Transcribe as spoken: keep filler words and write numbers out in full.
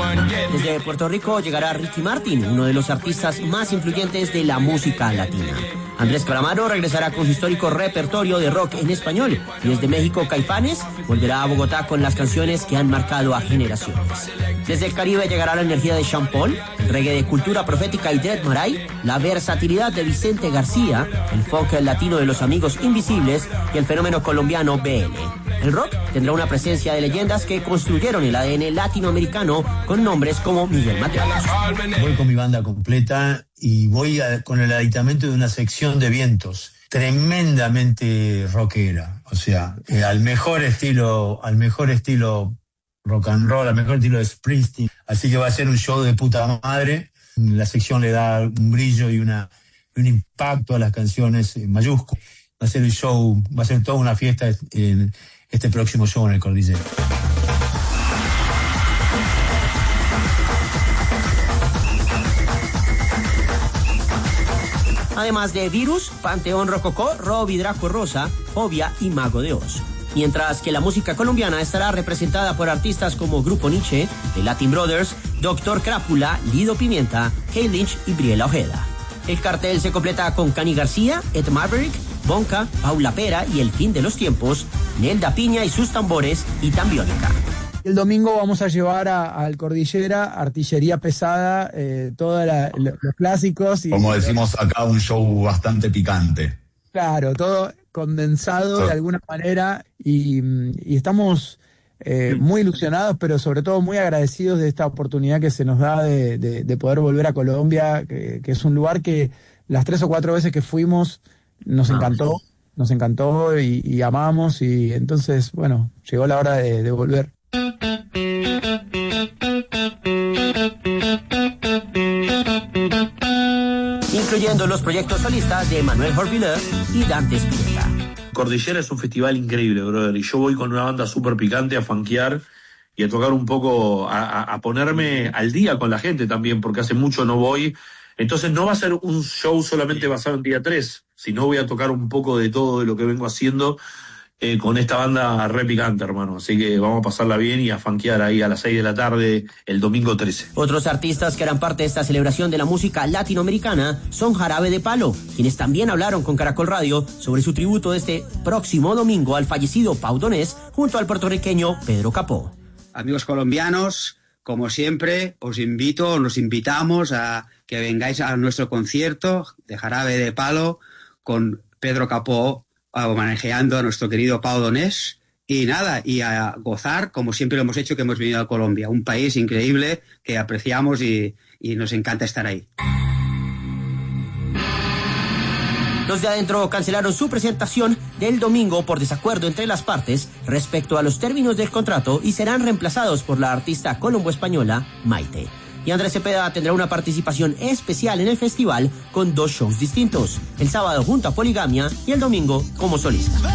Desde Puerto Rico llegará Ricky Martin, uno de los artistas más influyentes de la música latina. Andrés Calamaro regresará con su histórico repertorio de rock en español. Y desde México, Caifanes volverá a Bogotá con las canciones que han marcado a generaciones. Desde el Caribe llegará la energía de Sean Paul, el reggae de Cultura Profética y Dread Marai, la versatilidad de Vicente García, el folk latino de Los Amigos Invisibles y el fenómeno colombiano B L. El rock tendrá una presencia de leyendas que construyeron el A D N latinoamericano con nombres como Miguel Mateos. Voy con mi banda completa y voy a, con el aditamento de una sección de vientos tremendamente rockera, o sea, eh, al mejor estilo, al mejor estilo rock and roll, al mejor estilo de Springsteen. Así que va a ser un show de puta madre. La sección le da un brillo y una un impacto a las canciones en mayúsculo. Va a ser un show, va a ser toda una fiesta en este próximo show en el Cordillera. Además de Virus, Panteón Rococó, Robbie Draco Rosa, Fobia y Mago de Oz. Mientras que la música colombiana estará representada por artistas como Grupo Nietzsche, The Latin Brothers, Doctor Crápula, Lido Pimienta, Kay Lynch y Briela Ojeda. El cartel se completa con Cani García, Ed Maverick, Bonca, Paula Pera y El Fin de los Tiempos, Nelda Piña y sus tambores y Tambiónica. El domingo vamos a llevar a, al Cordillera artillería pesada, eh, todos los clásicos. Y, como decimos acá, un show bastante picante. Claro, todo condensado sí. de alguna manera y, y estamos eh, muy ilusionados, pero sobre todo muy agradecidos de esta oportunidad que se nos da de, de, de poder volver a Colombia, que, que es un lugar que las tres o cuatro veces que fuimos nos ah, encantó, sí. nos encantó y, y amamos y entonces, bueno, llegó la hora de, de volver. Incluyendo los proyectos solistas de Manuel Jorviller y Dante Spinetta. Cordillera es un festival increíble, brother, y yo voy con una banda súper picante a funkear y a tocar un poco, a, a ponerme al día con la gente también, porque hace mucho no voy. Entonces no va a ser un show solamente basado en día tres, sino voy a tocar un poco de todo de lo que vengo haciendo eh, con esta banda re picante, hermano. Así que vamos a pasarla bien y a funkear ahí a las seis de la tarde el domingo trece. Otros artistas que harán parte de esta celebración de la música latinoamericana son Jarabe de Palo, quienes también hablaron con Caracol Radio sobre su tributo de este próximo domingo al fallecido Pau Donés junto al puertorriqueño Pedro Capó. Amigos colombianos, como siempre, os invito, nos invitamos a que vengáis a nuestro concierto de Jarabe de Palo con Pedro Capó, homenajeando a nuestro querido Pau Donés. Y nada, y a gozar, como siempre lo hemos hecho, que hemos venido a Colombia, un país increíble que apreciamos y, y nos encanta estar ahí. Los de adentro cancelaron su presentación del domingo por desacuerdo entre las partes respecto a los términos del contrato y serán reemplazados por la artista colombo-española Maite. Y Andrés Cepeda tendrá una participación especial en el festival con dos shows distintos, el sábado junto a Poligamia y el domingo como solista.